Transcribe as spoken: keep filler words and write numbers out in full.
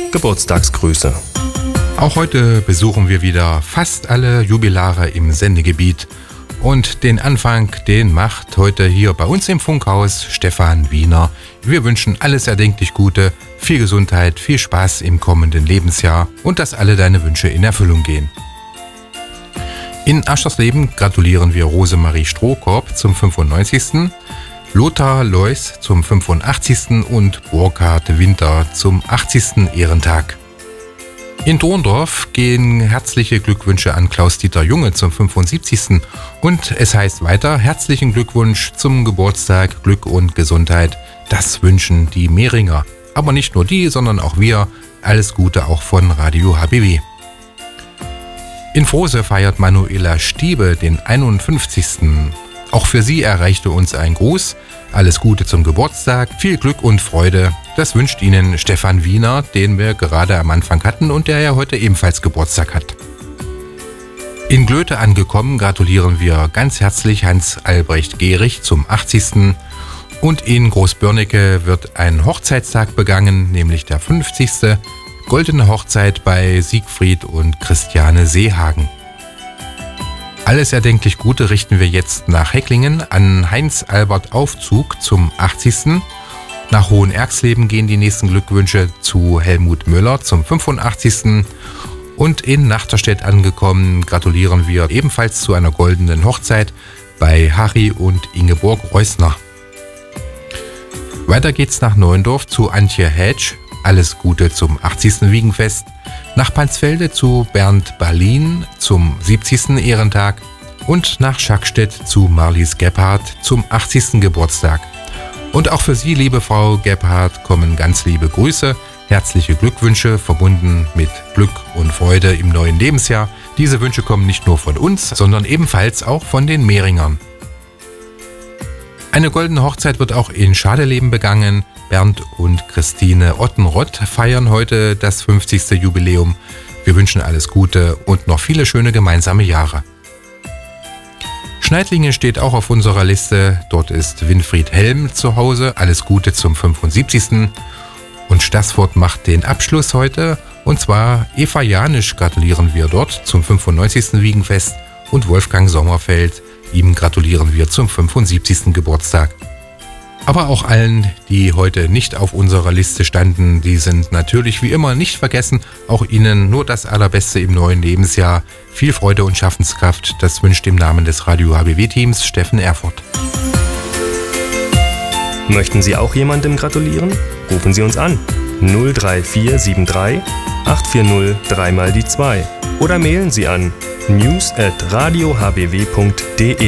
Geburtstagsgrüße. Auch heute besuchen wir wieder fast alle Jubilare im Sendegebiet. Und den Anfang, den macht heute hier bei uns im Funkhaus Stefan Wiener. Wir wünschen alles erdenklich Gute, viel Gesundheit, viel Spaß im kommenden Lebensjahr und dass alle deine Wünsche in Erfüllung gehen. In Aschersleben gratulieren wir Rosemarie Strohkorb zum fünfundneunzigsten, Lothar Leuss zum fünfundachtzigsten und Burkhard Winter zum achtzigsten Ehrentag. In Dorndorf gehen herzliche Glückwünsche an Klaus-Dieter Junge zum fünfundsiebzigsten und es heißt weiter herzlichen Glückwunsch zum Geburtstag, Glück und Gesundheit. Das wünschen die Mehringer. Aber nicht nur die, sondern auch wir. Alles Gute auch von Radio H B W. In Frose feiert Manuela Stiebe den einundfünfzigsten Auch für sie erreichte uns ein Gruß. Alles Gute zum Geburtstag, viel Glück und Freude. Das wünscht Ihnen Stefan Wiener, den wir gerade am Anfang hatten und der ja heute ebenfalls Geburtstag hat. In Glöte angekommen gratulieren wir ganz herzlich Hans-Albrecht Gehrig zum achtzigsten Und in Großbörnecke wird ein Hochzeitstag begangen, nämlich der fünfzigste Goldene Hochzeit bei Siegfried und Christiane Seehagen. Alles erdenklich Gute richten wir jetzt nach Hecklingen an Heinz-Albert Aufzug zum achtzigsten Nach Hohenerxleben gehen die nächsten Glückwünsche zu Helmut Müller zum fünfundachtzigsten Und in Nachterstedt angekommen gratulieren wir ebenfalls zu einer goldenen Hochzeit bei Harry und Ingeborg Reusner. Weiter geht's nach Neuendorf zu Antje Hedge. Alles Gute zum achtzigsten Wiegenfest. Nach Pansfelde zu Bernd Berlin zum siebzigsten Ehrentag und nach Schackstedt zu Marlies Gebhardt zum achtzigsten Geburtstag. Und auch für Sie, liebe Frau Gebhardt, kommen ganz liebe Grüße, herzliche Glückwünsche verbunden mit Glück und Freude im neuen Lebensjahr. Diese Wünsche kommen nicht nur von uns, sondern ebenfalls auch von den Mehringern. Eine goldene Hochzeit wird auch in Schadeleben begangen. Bernd und Christine Ottenrott feiern heute das fünfzigste Jubiläum. Wir wünschen alles Gute und noch viele schöne gemeinsame Jahre. Schneidlingen steht auch auf unserer Liste. Dort ist Winfried Helm zu Hause. Alles Gute zum fünfundsiebzigsten Und Staßfurt macht den Abschluss heute. Und zwar Eva Janisch gratulieren wir dort zum fünfundneunzigsten Wiegenfest und Wolfgang Sommerfeld. Ihm gratulieren wir zum fünfundsiebzigsten Geburtstag. Aber auch allen, die heute nicht auf unserer Liste standen, die sind natürlich wie immer nicht vergessen. Auch Ihnen nur das Allerbeste im neuen Lebensjahr. Viel Freude und Schaffenskraft, das wünscht im Namen des Radio H B W-Teams Steffen Erfurt. Möchten Sie auch jemandem gratulieren? Rufen Sie uns an. null drei vier sieben drei acht vier null drei mal die zwei oder mailen Sie an news at radio h b w punkt de.